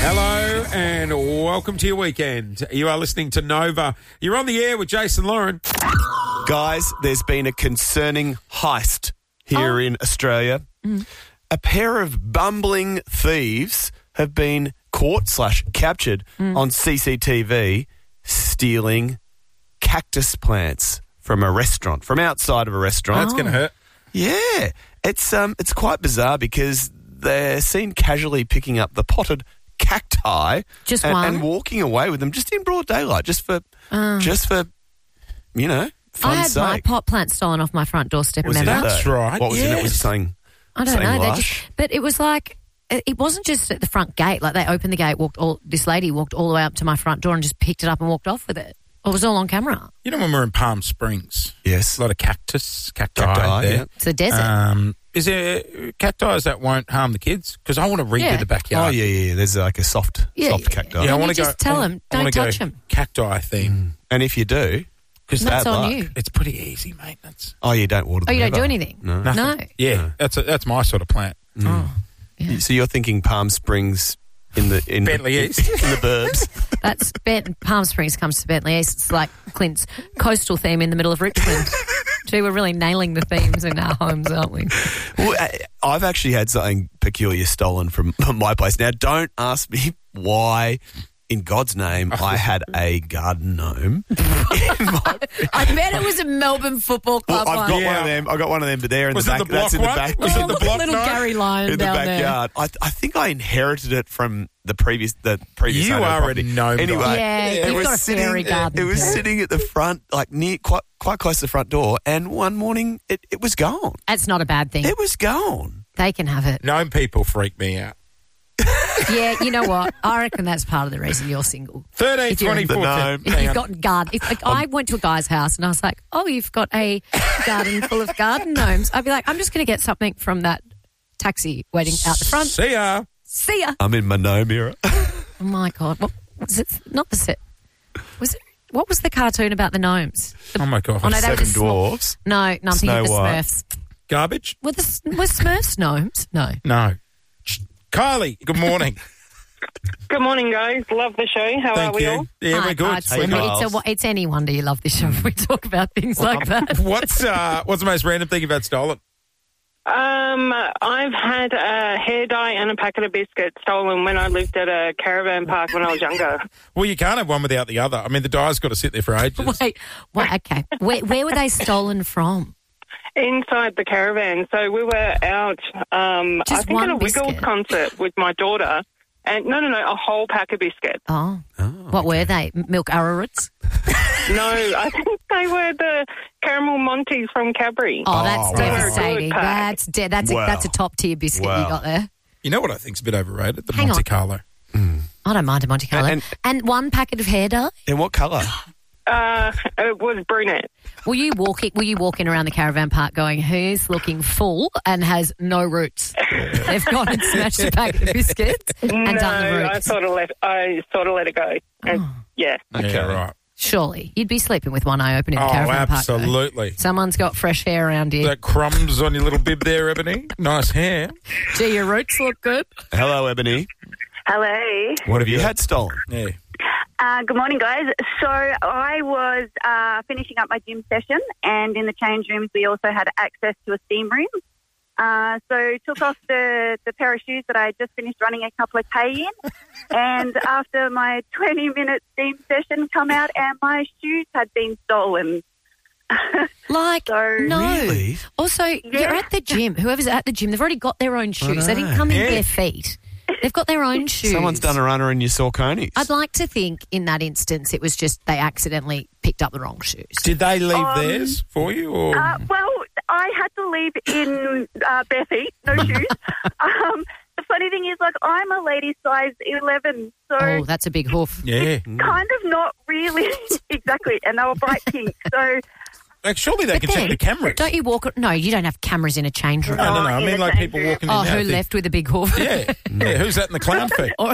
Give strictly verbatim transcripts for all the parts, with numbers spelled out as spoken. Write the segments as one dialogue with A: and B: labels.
A: Hello and welcome to your weekend. You are listening to Nova. You're on the air with Jason Lauren.
B: Guys, there's been a concerning heist here
C: Oh.
B: in Australia.
C: Mm.
B: A pair of bumbling thieves have been caught slash captured
C: Mm.
B: on C C T V stealing cactus plants from a restaurant, from outside of a restaurant.
A: That's going to hurt.
B: Yeah, it's um, it's quite bizarre because they're seen casually picking up the potted cacti
C: Just
B: and,
C: one?
B: and walking away with them just in broad daylight, just for,
C: Uh.
B: just for, you know,
C: I
B: fun's
C: had
B: sake.
C: my pot plant stolen off my front doorstep,
B: Was it
C: remember?
A: That's
B: though?
A: right,
B: What was in it? Was it
A: yes.
B: something?
C: I don't
B: something
C: know. They
B: lush?
C: just, but it was like, it it wasn't just at the front gate. Like they opened the gate, walked all, this lady walked all the way up to my front door and just picked it up and walked off with it. It was all on camera.
A: You know when we're in Palm Springs,
B: Yes.
A: a lot of cactus, cacti,
B: Cacti,
A: there.
B: yeah.
C: It's a desert.
A: Um, is there cacti that won't harm the kids? Because I want to redo
C: Yeah.
A: the
B: Oh,
A: backyard.
B: yeah, yeah, yeah. There's like a soft,
C: Yeah,
B: soft
C: yeah.
B: cacti.
A: Yeah, I
C: And
A: want
C: you
A: to go.
C: just tell
A: I
C: them,
A: wanna- I
C: don't
A: wanna go
C: touch 'em.
A: Cacti theme.
B: And if you do,
C: That's
B: bad
C: on
B: luck.
C: you.
A: It's pretty easy maintenance.
B: Oh, you don't water
C: Oh,
B: them
C: you don't
B: ever?
C: do anything?
B: No.
A: Nothing.
C: No.
A: Yeah,
B: No.
A: that's a, that's my sort of plant.
C: Oh, yeah.
B: So you're thinking Palm Springs in the in
A: Bentley
B: the,
A: East.
B: in the burbs.
C: That's Bent, Palm Springs comes to Bentley East. It's like Clint's coastal theme in the middle of Richmond. Gee, we're really nailing the themes in our homes, aren't we?
B: Well, I- I've actually had something peculiar stolen from my place. Now, don't ask me why, in God's name, I had a garden gnome. in my,
C: I bet it was a Melbourne Football
B: well,
C: Club
B: I've
C: one.
B: got one
A: Yeah.
B: of them. I got one of them, but they're in
A: Was
B: the
A: it
B: back.
A: the block
B: that's in the
A: one?
B: back.
A: Was it
C: Oh,
A: the
C: look
A: block
C: at little
A: nine?
C: Gary Lyon
B: in the
C: down there.
B: backyard. I, I think I inherited it from the previous the previous
A: You
B: owner of
A: are a
B: property.
A: gnome guy.
B: Anyway,
C: Yeah,
B: it
C: you've
B: was
C: got a
B: sitting.
C: fairy garden.
B: It was
C: too.
B: sitting at the front, like near quite quite close to the front door. And one morning, it, it was gone.
C: That's not a bad thing.
B: It was gone.
C: They can have it.
A: Gnome people freak me out.
C: Yeah, you know what? I reckon that's part of the reason you're single.
A: thirteen,
C: If you're
A: twenty,
C: in-
B: The
A: fourteen.
B: gnome.
C: If you've got garden. If, like, I went to a guy's house and I was like, oh, you've got a garden full of garden gnomes. I'd be like, I'm just going to get something from that taxi waiting out the front.
A: See ya.
C: See ya.
B: I'm in my gnome era.
C: Oh, my God. What was it? Not the set. Was it? What was the cartoon about the gnomes?
A: Oh my god.
C: Oh, no, they were
B: Seven
C: the small-
B: dwarfs.
C: No, no, I'm thinking
B: Snow
C: of the
B: White.
C: Smurfs.
A: Garbage?
C: Were, the, were Smurfs gnomes? No.
A: No. Ch- Kylie, good morning.
D: Good morning, guys. Love the show. How
A: Thank
D: are we
A: you.
D: all?
A: Yeah,
C: Hi,
A: we're good.
C: Cards.
B: Hey,
C: I mean, it's,
B: Giles.
C: a, it's any wonder you love this show if we talk about things like that.
A: What's uh, what's the most random thing you've had stolen?
D: Um, I've had a hair dye and a packet of biscuits stolen when I lived at a caravan park when I was younger.
A: Well, you can't have one without the other. I mean, the dye's got to sit there for ages.
C: Wait, wait, okay. Where, where were they stolen from?
D: Inside the caravan. So we were out, um, I
C: Just
D: think at
C: one
D: a Wiggles
C: biscuit?
D: concert with my daughter. And no, no, no, a whole pack of biscuits.
C: Oh, what were they? Milk arrowroots?
D: No, I think they were the caramel Monties from Cadbury.
C: Oh, that's
B: wow.
C: devastating.
D: Good pack.
C: That's de- that's
B: Wow.
C: a, that's a top tier biscuit
B: Wow.
C: you got there.
A: You know what I think's a bit overrated? The
C: Hang
A: Monte
C: on.
A: Carlo.
C: I don't mind a Monte Carlo.
B: And-
C: And, one packet of hair dye.
B: In what colour?
D: Uh, it was brunette.
C: Were you walking? Were you walking around the caravan park going, "Who's looking full and has no roots?" They've gone and smashed a packet of biscuits and
D: no,
C: done the
D: I
C: roots.
D: sort of let I sort of let it go. And,
C: Oh.
D: yeah.
B: Okay.
A: Yeah, right.
C: Surely you'd be sleeping with one eye open in the
A: Oh,
C: caravan park. though.
A: absolutely.
C: Someone's got fresh hair around here.
A: That crumbs on your little bib there, Ebony. Nice hair.
C: Gee, your roots look good.
B: Hello, Ebony.
E: Hello.
B: What have you had stolen?
A: Yeah.
E: Uh, good morning, guys. So I was uh, finishing up my gym session, and in the change rooms, we also had access to a steam room. Uh, so took off the, the pair of shoes that I had just finished running a couple of K in, and after my twenty-minute steam session, come out and my shoes had been stolen.
C: Like,
E: So-
C: no.
B: Really?
C: Also, you're at the gym. Whoever's at the gym, they've already got their own shoes. They didn't
B: know.
C: come in
A: Yeah.
C: bare feet. They've got their own shoes.
B: Someone's done a runner in your Sauconys.
C: I'd like to think in that instance it was just they accidentally picked up the wrong shoes.
A: Did they leave
E: Um,
A: theirs for you? Or?
E: Uh, well, I had to leave in uh, bare feet, no shoes. um, the funny thing is, like, I'm a lady size eleven, so
C: Oh, that's a big hoof.
A: yeah.
E: kind of not really exactly. And they were bright pink, so
A: Like, surely they
C: But
A: can check
C: then,
A: the cameras.
C: Don't you walk? No, you don't have cameras in a change room.
A: No, no, no. I
E: in
A: mean,
E: the
A: like
E: same
A: people
E: room.
A: walking in
C: Oh,
A: there.
C: who
A: I think-
C: left with a big hoof?
A: Yeah. Yeah. Who's that in the clown feet?
C: Or-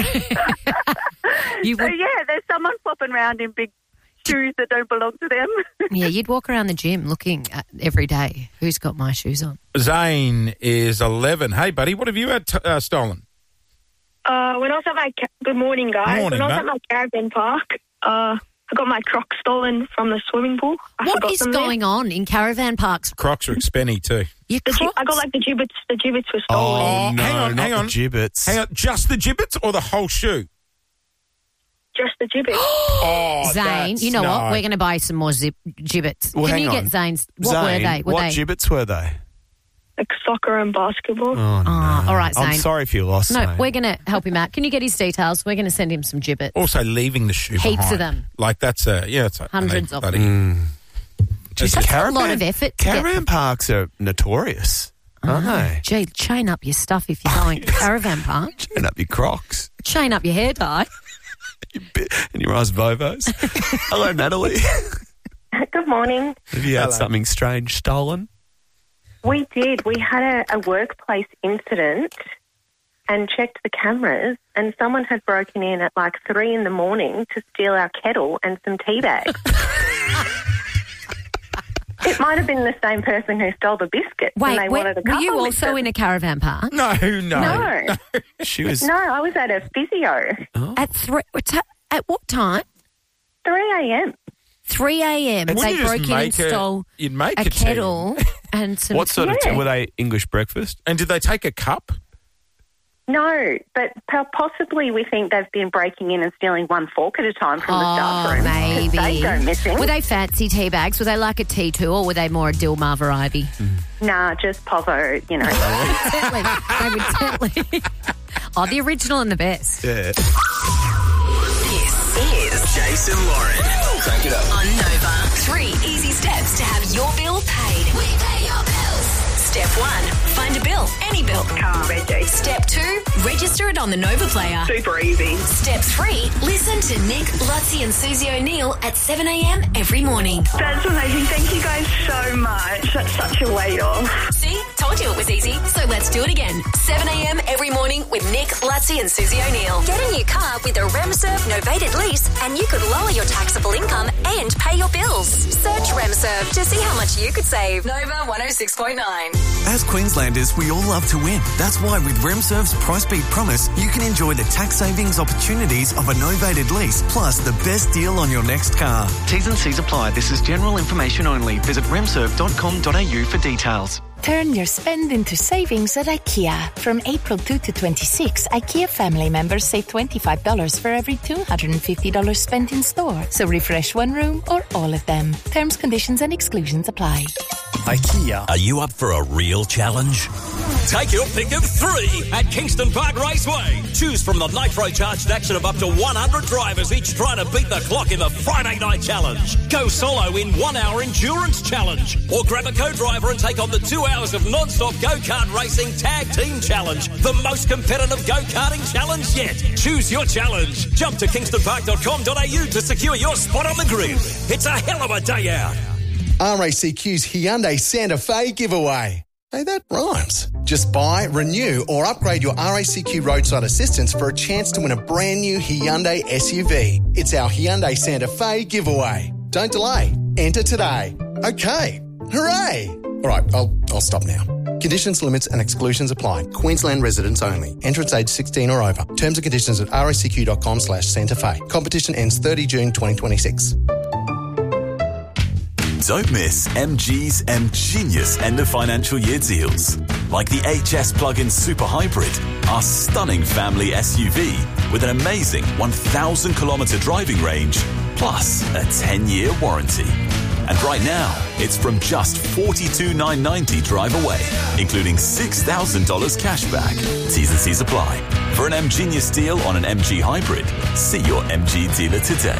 C: you
E: so
C: would,
E: yeah, there's someone flopping around in big shoes that don't belong to them.
C: yeah, you'd walk around the gym looking at every day. Who's got my shoes on?
A: Zane is eleven. Hey, buddy, what have you had t- uh, stolen?
F: Uh, when I was at my ca- good morning, guys.
A: Morning,
F: when I was
A: mate.
F: at my caravan park, uh, I got my Crocs stolen from the swimming pool. I
C: What
F: forgot
C: is
F: them there.
C: going on in caravan parks?
A: Crocs are expenny too.
C: Your
F: The gi-
C: Crocs?
F: I got like the gibbets. The gibbets were stolen.
B: Oh, no,
A: hang on,
B: not
A: hang
B: the
A: on.
B: gibbets.
A: Hang on, just the gibbets or the whole shoe?
F: Just the gibbets.
A: Oh,
C: Zane,
A: that's-
C: you know
A: no.
C: what? We're going to buy some more zip gibbets.
B: Well,
C: Can
B: hang
C: you
B: on.
C: get Zane's? What
B: Zane,
C: were they? Were
B: what
C: they?
B: gibbets were they?
F: Like soccer and basketball.
B: Oh, no.
C: Oh, all right, Zane.
B: I'm sorry if you lost,
C: No,
B: Zane.
C: we're going to help him out. Can you get his details? We're going to send him some gibbets.
A: Also, leaving the shoe
C: Heaps
A: behind.
C: of them.
A: Like that's a yeah, it's a,
C: Hundreds
A: they-
C: of
A: bloody-
C: them.
B: Jeez,
C: That's
B: caravan,
C: a lot of effort to get-
B: Caravan parks are notorious, aren't they?
C: Gee, chain up your stuff if you're going to caravan park.
B: Chain up your Crocs
C: Chain up your hair dye.
B: and your Rise Vovos. Hello, Natalie.
G: Good morning.
B: Have you had
A: Hello.
B: something strange stolen?
G: We did. We had a, a workplace incident and checked the cameras, and someone had broken in at like three in the morning to steal our kettle and some tea bags. It might have been the same person who stole the biscuits. and
C: Wait,
G: they
C: were,
G: wanted a
C: were you
G: couple
C: also
G: of
C: in a caravan park?
A: No, no,
G: No.
B: She was.
G: No, I was at a physio.
C: At three? At what time?
G: three a.m.
C: three a.m.
A: Wouldn't
C: They
A: you just
C: broke in and
A: make a-
C: stole
A: you'd make
C: a
A: a tea.
C: kettle and some.
B: What sort of
G: Yeah.
B: tea? Were they English breakfast?
A: And did they take a cup?
G: No, but po- possibly we think they've been breaking in and stealing one fork at a time from the staff
C: Oh,
G: room. 'cause
C: maybe.
G: They go missing.
C: Were they fancy tea bags? Were they like a T two or were they more a Dilmar variety?
G: Nah, just Povo, you know.
C: Certainly. They would certainly. Oh, the original and the best.
B: Yeah.
H: This is
I: Jason Lauren. Crank it up.
H: on Nova. Three easy steps to have your bill paid. We pay your bills. Step one, find a bill, any bill.
F: Car reg.
H: Step two, register it on the Nova Player.
F: Super easy.
H: Step three, listen to Nick, Lutzi and Susie O'Neill at seven a.m. every morning.
F: That's amazing. Thank you guys so much. That's such a weight off.
H: See? Told you it was easy. So let's do it again. seven a.m. every morning with Nick, Lutzi and Susie O'Neill. Get a new car with a RemServe novated lease and you could lower your taxable income and pay your bills. Search RemServe to see how much you could save. Nova one oh six point nine.
I: As Queenslanders, we all love to win. That's why with RemServe's Price Beat Promise, you can enjoy the tax savings opportunities of a novated lease, plus the best deal on your next car. T's and C's apply. This is general information only. Visit remserve dot com dot a u for details.
J: Turn your spend into savings at IKEA. From April second to twenty-sixth, IKEA family members save twenty-five dollars for every two hundred fifty dollars spent in store. So refresh one room or all of them. Terms, conditions and exclusions apply.
I: IKEA.
K: Are you up for a real challenge? Take your pick of three at Kingston Park Raceway. Choose from the nitro-charged action of up to one hundred drivers, each trying to beat the clock in the Friday Night Challenge. Go solo in one-hour endurance challenge. Or grab a co-driver and take on the two hours of non-stop go-kart racing tag team challenge. The most competitive go-karting challenge yet. Choose your challenge. Jump to kingston park dot com dot a u to secure your spot on the grid. It's a hell of a day out.
L: R A C Q's Hyundai Santa Fe giveaway. Hey, that rhymes. Just buy, renew, or upgrade your R A C Q roadside assistance for a chance to win a brand new Hyundai S U V. It's our Hyundai Santa Fe giveaway. Don't delay. Enter today. Okay. Hooray! All right, I'll, I'll stop now. Conditions, limits and exclusions apply. Queensland residents only. Entrance age sixteen or over. Terms and conditions at r a c q dot com slash Santa Fe. Competition ends thirtieth of June twenty twenty-six.
M: Don't miss M G's M Genius End of Financial Year deals. Like the H S Plug-in Super Hybrid, our stunning family S U V with an amazing one thousand kilometre driving range, plus a ten-year warranty. And right now, it's from just forty-two thousand nine hundred ninety dollars drive away, including six thousand dollars cash back. T's and C's apply. For an M Genius deal on an M G Hybrid, see your M G dealer today.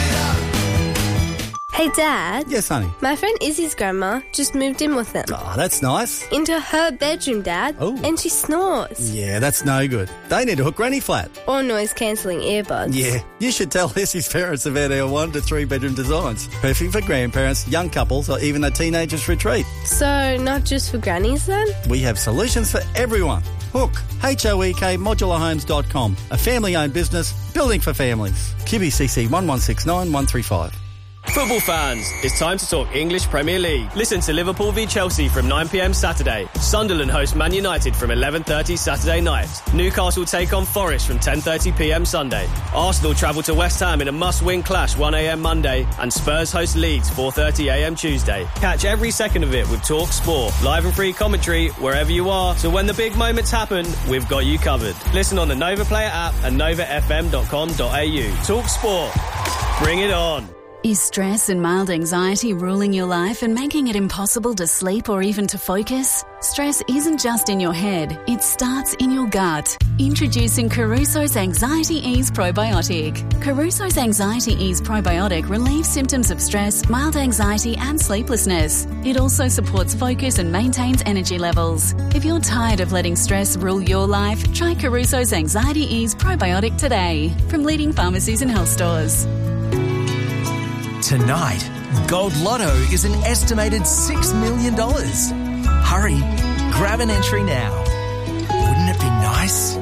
N: Hey, Dad.
O: Yes, honey.
N: My friend Izzy's grandma just moved in with them.
O: Oh, that's nice.
N: Into her bedroom, Dad.
O: Oh.
N: And she snores.
O: Yeah, that's no good. They need to hook Granny flat.
N: Or noise-cancelling earbuds.
O: Yeah, you should tell Izzy's parents about our one to three bedroom designs. Perfect for grandparents, young couples, or even a teenager's retreat.
N: So, not just for grannies then?
O: We have solutions for everyone. Hook, H O E K modular homes dot com, a family-owned business building for families. Q B C C one one six nine one three five.
P: Football fans, it's time to talk English Premier League. Listen to Liverpool v Chelsea from nine p m Saturday. Sunderland host Man United from eleven thirty Saturday night. Newcastle take on Forest from ten thirty p m Sunday. Arsenal travel to West Ham in a must-win clash one a m Monday. And Spurs host Leeds four thirty a m Tuesday. Catch every second of it with Talk Sport. Live and free commentary wherever you are. So when the big moments happen, we've got you covered. Listen on the Nova Player app and nova f m dot com dot a u. Talk Sport. Bring it on.
Q: Is stress and mild anxiety ruling your life and making it impossible to sleep or even to focus? Stress isn't just in your head, it starts in your gut. Introducing Caruso's Anxiety Ease Probiotic. Caruso's Anxiety Ease Probiotic relieves symptoms of stress, mild anxiety and sleeplessness. It also supports focus and maintains energy levels. If you're tired of letting stress rule your life, try Caruso's Anxiety Ease Probiotic today from leading pharmacies and health stores.
R: Tonight, Gold Lotto is an estimated six million dollars. Hurry, grab an entry now. Wouldn't it be nice?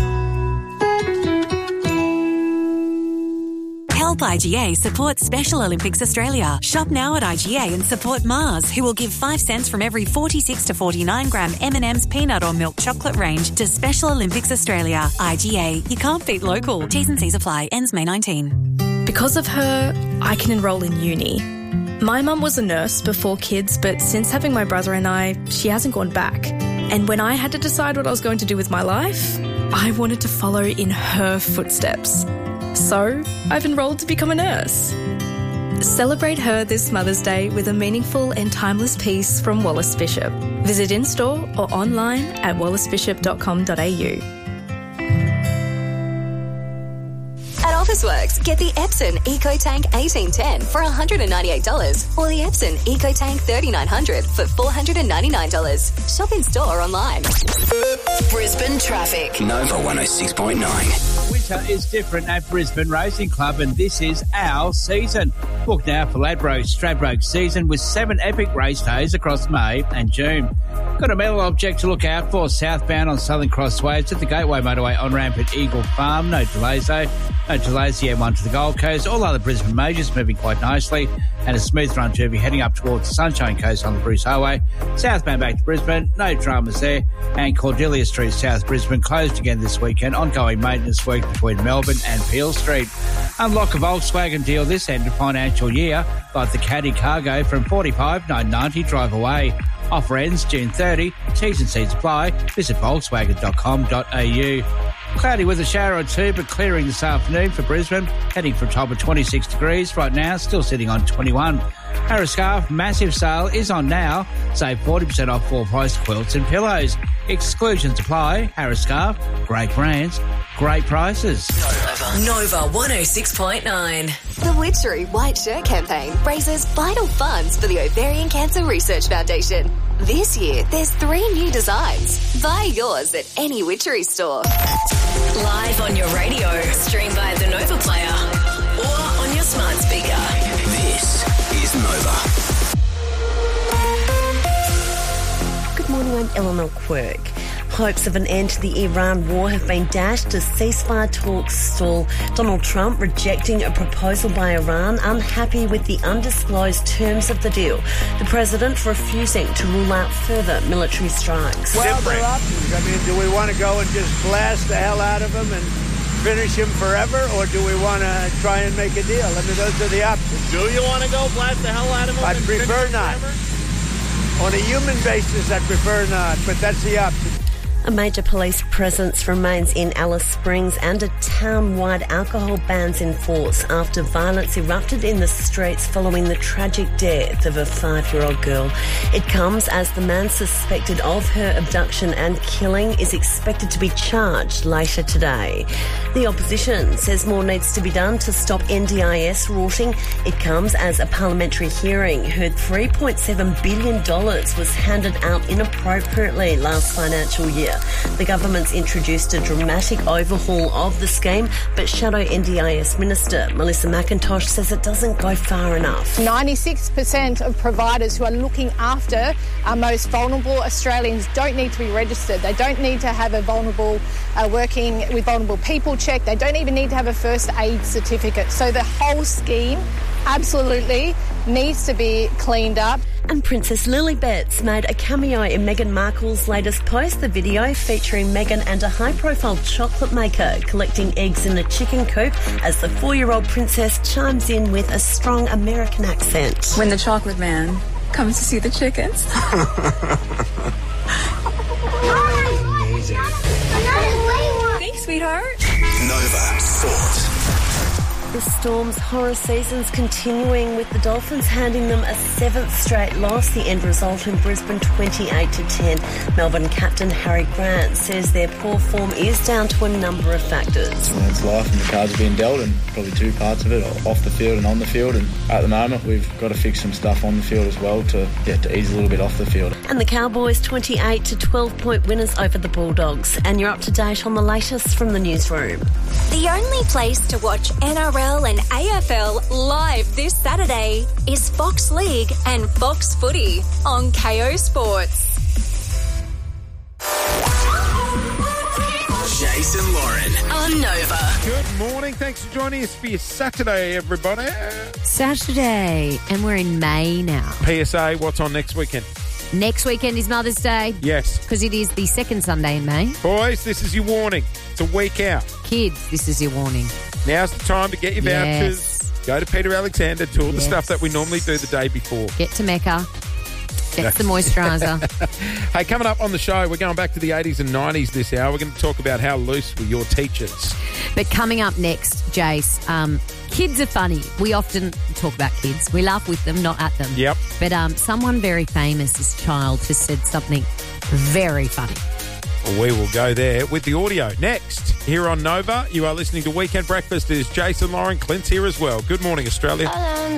S: Help I G A support Special Olympics Australia. Shop now at I G A and support Mars, who will give five cents from every forty-six to forty-nine gram M and M's peanut or milk chocolate range to Special Olympics Australia. I G A. You can't beat local. T's and C's apply. Ends May nineteenth.
T: Because of her, I can enrol in uni. My mum was a nurse before kids, but since having my brother and I, she hasn't gone back. And when I had to decide what I was going to do with my life, I wanted to follow in her footsteps. So I've enrolled to become a nurse. Celebrate her this Mother's Day with a meaningful and timeless piece from Wallace Bishop. Visit in-store or online at wallace bishop dot com dot a u.
H: At Officeworks, get the Epson EcoTank eighteen ten for one hundred ninety-eight dollars or the Epson EcoTank thirty-nine hundred for four hundred ninety-nine dollars. Shop in store or online. Brisbane traffic.
U: Nova one oh six point nine.
V: Winter is different at Brisbane Racing Club, and this is our season. Book now for Ladbroke Stradbroke season with seven epic race days across May and June. Got a metal object to look out for southbound on Southern Crossways at the Gateway Motorway on-ramp at Eagle Farm. No delays though. No delays the M one to the Gold Coast. All other Brisbane majors moving quite nicely, and a smooth run to be heading up towards the Sunshine Coast on the Bruce Highway. Southbound back to Brisbane, no dramas there. And Cordelia Street, South Brisbane, closed again this weekend. Ongoing maintenance work between Melbourne and Peel Street. Unlock a Volkswagen deal this end of financial year, like the Caddy Cargo from forty-five nine ninety drive away. Offer ends June thirtieth. T's and C's apply. Visit volkswagen dot com dot a u. Cloudy with a shower or two, but clearing this afternoon for Brisbane. Heading for a top of twenty-six degrees right now, still sitting on twenty-one. Harris Scarf massive sale is on now. Save forty percent off full price quilts and pillows. Exclusions apply. Harris Scarf, great brands, great prices.
H: Nova one oh six point nine. The Witchery White Shirt campaign raises vital funds for the Ovarian Cancer Research Foundation. This year, there's three new designs. Buy yours at any Witchery store. Live on your radio, stream by the Nova Player, or on your smart speaker.
U: This is Nova.
W: Good morning, I'm Eleanor Quirk. Hopes of an end to the Iran war have been dashed as ceasefire talks stall. Donald Trump rejecting a proposal by Iran, unhappy with the undisclosed terms of the deal. The president refusing to rule out further military strikes.
X: Well, there are options. I mean, do we want to go and just blast the hell out of him and finish him forever, or do we want to try and make a deal? I mean, those are the options.
Y: Do you want to go blast the hell out of him?
X: I
Y: and
X: prefer
Y: finish him
X: not.
Y: forever?
X: On a human basis, I prefer not, but that's the option.
W: A major police presence remains in Alice Springs and a town-wide alcohol ban's in force after violence erupted in the streets following the tragic death of a five-year-old girl. It comes as the man suspected of her abduction and killing is expected to be charged later today. The opposition says more needs to be done to stop N D I S rorting. It comes as a parliamentary hearing heard three point seven billion dollars was handed out inappropriately last financial year. year. The government's introduced a dramatic overhaul of the scheme, but Shadow N D I S Minister Melissa McIntosh says it doesn't go far enough.
A: ninety-six percent of providers who are looking after our most vulnerable Australians don't need to be registered. They don't need to have a vulnerable uh, working with vulnerable people check. They don't even need to have a first aid certificate. So the whole scheme absolutely needs to be cleaned up.
W: And Princess Lilibet's made a cameo in Meghan Markle's latest post, the video featuring Meghan and a high-profile chocolate maker collecting eggs in a chicken coop as the four-year-old princess chimes in with a strong American accent.
C: When the chocolate man comes to see the chickens. Thanks, sweetheart.
U: Nova Sport.
W: The Storm's horror season's continuing with the Dolphins handing them a seventh straight loss. The end result in Brisbane twenty-eight to ten. Melbourne captain Harry Grant says their poor form is down to a number of factors.
D: Well, it's life and the cards are being dealt, and probably two parts of it, off the field and on the field. And at the moment we've got to fix some stuff on the field as well to, yeah, to ease a little bit off the field.
W: And the Cowboys twenty-eight to twelve point winners over the Bulldogs. And you're up to date on the latest from the newsroom.
H: The only place to watch N R L and A F L live this Saturday is Fox League and Fox Footy on K O Sports.
U: Jason Lauren
H: on Nova.
E: Good morning. Thanks for joining us for your Saturday, everybody.
G: Saturday, and we're in May now.
E: P S A, what's on next weekend?
G: Next weekend is Mother's Day.
E: Yes.
G: Because it is the second Sunday in May.
E: Boys, this is your warning. It's a week out.
G: Kids, this is your warning.
E: Now's the time to get your vouchers.
G: Yes.
E: Go to Peter Alexander, do all the
G: Yes.
E: stuff that we normally do the day before.
G: Get to Mecca. Get the moisturiser.
E: Hey, coming up on the show, we're going back to the eighties and nineties this hour. We're going to talk about how loose were your teachers.
G: But coming up next, Jace, um, kids are funny. We often talk about kids. We laugh with them, not at them.
E: Yep.
G: But um, someone very famous, this child, has said something very funny.
E: We will go there with the audio next. Here on Nova, you are listening to Weekend Breakfast. There's Jason Lauren. Clint's here as well. Good morning, Australia.
Z: Hello.